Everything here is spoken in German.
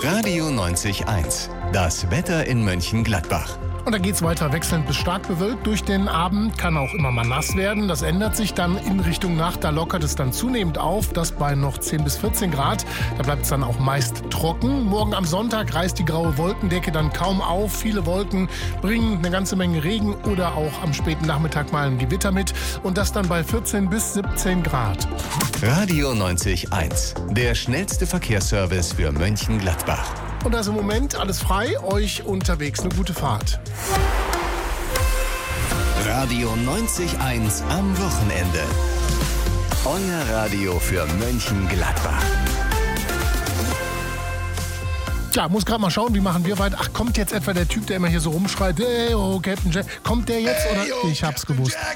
Radio 90.1. Das Wetter in Mönchengladbach. Und dann geht's weiter wechselnd bis stark bewölkt durch den Abend. Kann auch immer mal nass werden. Das ändert sich dann in Richtung Nacht. Da lockert es dann zunehmend auf. Das bei noch 10 bis 14 Grad. Da bleibt es dann auch meist trocken. Morgen am Sonntag reißt die graue Wolkendecke dann kaum auf. Viele Wolken bringen eine ganze Menge Regen oder auch am späten Nachmittag mal ein Gewitter mit. Und das dann bei 14 bis 17 Grad. Radio 90.1. Der schnellste Verkehrsservice für Mönchengladbach. Und da ist im Moment alles frei. Euch unterwegs eine gute Fahrt. Radio 90.1 am Wochenende. Euer Radio für Mönchengladbach. Ja, muss gerade mal schauen, wie machen wir weiter. Ach, kommt jetzt etwa der Typ, der immer hier so rumschreit, oh, Captain Jack, kommt der jetzt oder? Ich hab's gewusst.